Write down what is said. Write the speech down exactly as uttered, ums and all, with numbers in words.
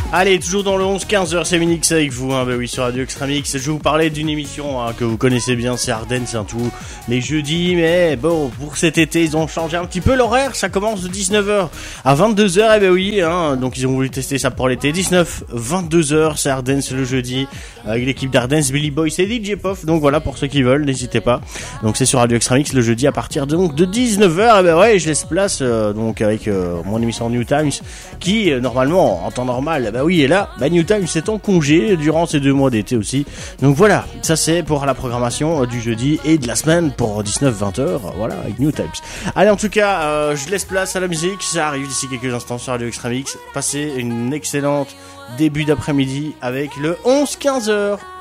Allez, toujours dans le onze quinze heures, c'est Minix avec vous, hein, bah oui, sur Radio Extramix. Je vais vous parler d'une émission hein, que vous connaissez bien, c'est Ardennes, c'est un tout les jeudis, mais bon, pour cet été, ils ont changé un petit peu l'horaire, ça commence de dix-neuf heures à vingt-deux heures, et ben oui, hein, donc ils ont voulu tester ça pour l'été, dix-neuf, vingt-deux heures, c'est Ardennes, c'est le jeudi, avec l'équipe d'Ardennes, Billy Boy, c'est D J Puff, donc voilà, pour ceux qui veulent, n'hésitez pas. Donc c'est sur Radio Extramix le jeudi à partir de, donc, de dix-neuf heures, et ben ouais, je laisse place, euh, donc avec euh, mon émission New Times, qui, euh, normalement, en temps normal, bah oui, et là, bah New Times c'est en congé durant ces deux mois d'été aussi. Donc voilà, ça c'est pour la programmation euh, du jeudi et de la semaine pour dix-neuf vingt heures, euh, voilà, avec New Times. Allez, en tout cas, euh, je laisse place à la musique, ça arrive d'ici quelques instants sur Radio Extramix. Passez une excellente début d'après-midi avec le onze quinze heures.